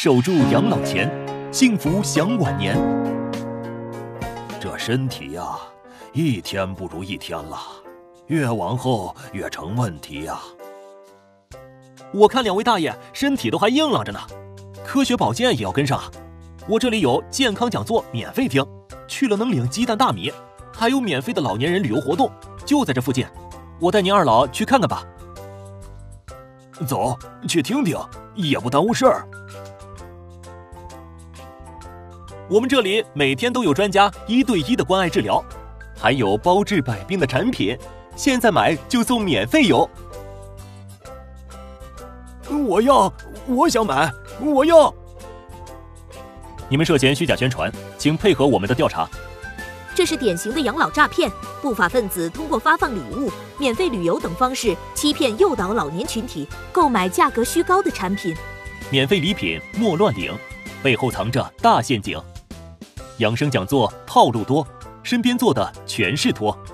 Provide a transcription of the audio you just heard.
守住养老钱，幸福享晚年。这身体呀，一天不如一天了，越往后越成问题呀。我看两位大爷身体都还硬朗着呢，科学保健也要跟上啊。我这里有健康讲座免费听，去了能领鸡蛋大米，还有免费的老年人旅游活动，就在这附近。我带您二老去看看吧。走，去听听，也不耽误事儿。我们这里每天都有专家1对1的关爱治疗，还有包治百病的产品，现在买就送免费邮。我想买，我要。你们涉嫌虚假宣传，请配合我们的调查。 这是典型的养老诈骗，不法分子通过发放礼物、免费旅游等方式欺骗诱导老年群体购买价格虚高的产品。 免费礼品莫乱领，背后藏着大陷阱。养生讲座套路多，身边做的全是托。